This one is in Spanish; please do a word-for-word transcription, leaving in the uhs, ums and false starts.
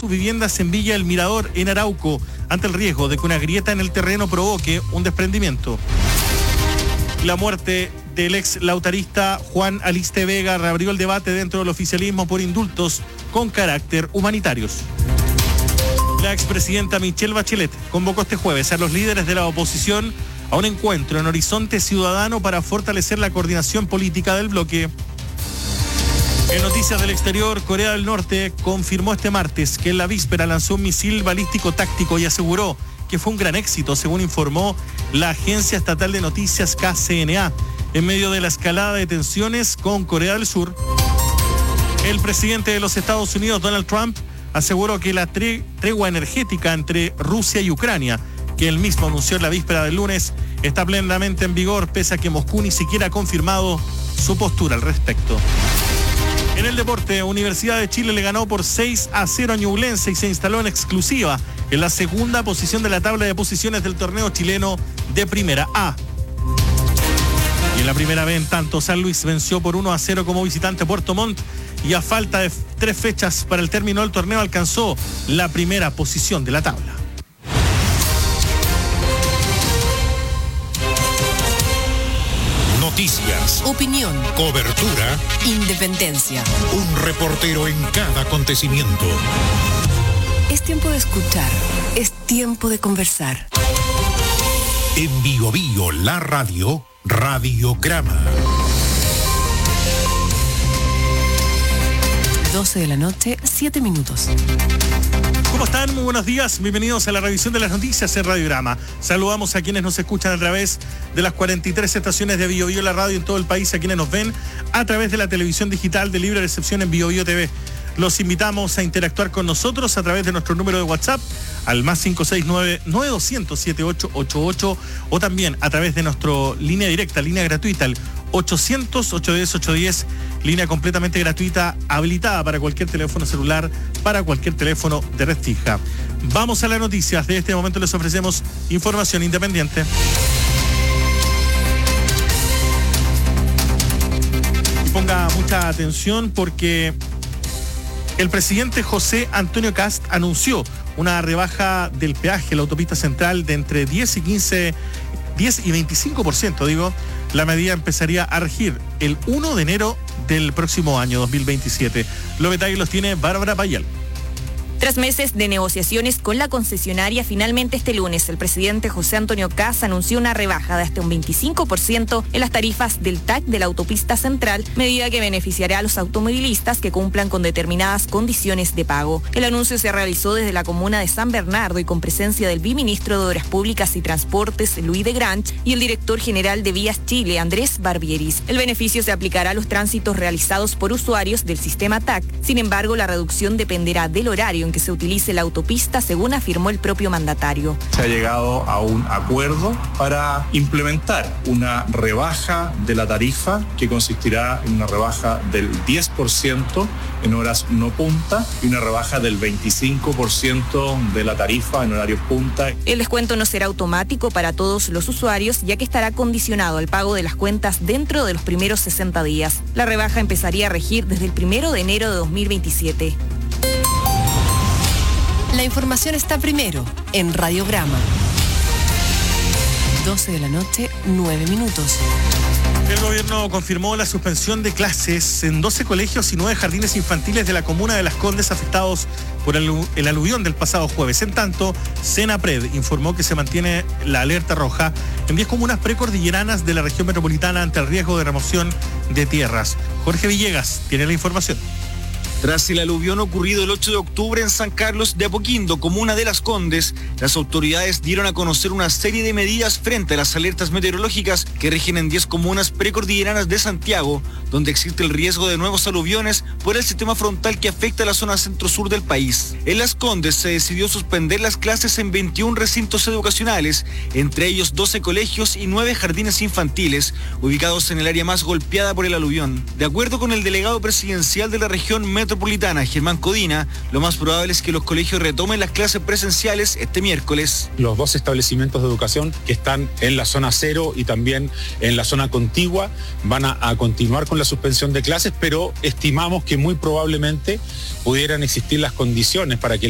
sus viviendas en Villa El Mirador, en Arauco, ante el riesgo de que una grieta en el terreno provoque un desprendimiento. La muerte del ex lautarista Juan Aliste Vega reabrió el debate dentro del oficialismo por indultos con carácter humanitarios. La expresidenta Michelle Bachelet convocó este jueves a los líderes de la oposición a un encuentro en Horizonte Ciudadano para fortalecer la coordinación política del bloque. En noticias del exterior, Corea del Norte confirmó este martes que en la víspera lanzó un misil balístico táctico y aseguró que fue un gran éxito, según informó la agencia estatal de noticias K C N A, en medio de la escalada de tensiones con Corea del Sur. El presidente de los Estados Unidos, Donald Trump, aseguró que la tre- tregua energética entre Rusia y Ucrania, que él mismo anunció en la víspera del lunes, está plenamente en vigor, pese a que Moscú ni siquiera ha confirmado su postura al respecto. En el deporte, Universidad de Chile le ganó por seis a cero a Ñublense y se instaló en exclusiva en la segunda posición de la tabla de posiciones del torneo chileno de Primera A. Y en la Primera B, en tanto, San Luis venció por uno a cero como visitante Puerto Montt y a falta de tres fechas para el término del torneo alcanzó la primera posición de la tabla. Noticias, opinión, cobertura, independencia. Un reportero en cada acontecimiento. Es tiempo de escuchar, es tiempo de conversar. En Bio Bio, la radio, Radiograma. doce de la noche, siete minutos. ¿Cómo están? Muy buenos días. Bienvenidos a la revisión de las noticias en Radiograma. Saludamos a quienes nos escuchan a través de las cuarenta y tres estaciones de Bio Bio, la radio en todo el país, a quienes nos ven a través de la televisión digital de libre recepción en Bio Bio T V. Los invitamos a interactuar con nosotros a través de nuestro número de WhatsApp al más cinco seis nueve, nueve dos cero cero, siete ocho ocho ocho o también a través de nuestra línea directa, línea gratuita, al ochocientos, ochocientos diez, ochocientos diez, línea completamente gratuita, habilitada para cualquier teléfono celular, para cualquier teléfono de red fija. Vamos a las noticias. De este momento les ofrecemos información independiente. Y ponga mucha atención porque el presidente José Antonio Kast anunció una rebaja del peaje en la autopista central de entre diez y quince, diez y veinticinco por ciento, digo. La medida empezaría a regir el primero de enero del próximo año dos mil veintisiete. Los detalles los tiene Bárbara Payal. Tras meses de negociaciones con la concesionaria, finalmente este lunes el presidente José Antonio Kast anunció una rebaja de hasta un veinticinco por ciento en las tarifas del T A C de la autopista central, medida que beneficiará a los automovilistas que cumplan con determinadas condiciones de pago. El anuncio se realizó desde la comuna de San Bernardo y con presencia del viceministro de Obras Públicas y Transportes, Luis de Granch, y el director general de Vías Chile, Andrés Barbieris. El beneficio se aplicará a los tránsitos realizados por usuarios del sistema T A C. Sin embargo, la reducción dependerá del horario en que se utilice la autopista, según afirmó el propio mandatario. Se ha llegado a un acuerdo para implementar una rebaja de la tarifa que consistirá en una rebaja del diez por ciento en horas no punta y una rebaja del veinticinco por ciento de la tarifa en horarios punta. El descuento no será automático para todos los usuarios, ya que estará condicionado al pago de las cuentas dentro de los primeros sesenta días. La rebaja empezaría a regir desde el primero de enero de dos mil veintisiete. La información está primero en Radiograma. doce de la noche, nueve minutos. El gobierno confirmó la suspensión de clases en doce colegios y nueve jardines infantiles de la comuna de Las Condes afectados por el, el aluvión del pasado jueves. En tanto, Senapred informó que se mantiene la alerta roja en diez comunas precordilleranas de la región metropolitana ante el riesgo de remoción de tierras. Jorge Villegas tiene la información. Tras el aluvión ocurrido el ocho de octubre en San Carlos de Apoquindo, comuna de Las Condes, las autoridades dieron a conocer una serie de medidas frente a las alertas meteorológicas que rigen en diez comunas precordilleranas de Santiago, donde existe el riesgo de nuevos aluviones por el sistema frontal que afecta a la zona centro-sur del país. En Las Condes se decidió suspender las clases en veintiún recintos educacionales, entre ellos doce colegios y nueve jardines infantiles, ubicados en el área más golpeada por el aluvión. De acuerdo con el delegado presidencial de la región metropolitana, Metropolitana, Germán Codina, lo más probable es que los colegios retomen las clases presenciales este miércoles. Los dos establecimientos de educación que están en la zona cero y también en la zona contigua van a, a continuar con la suspensión de clases, pero estimamos que muy probablemente pudieran existir las condiciones para que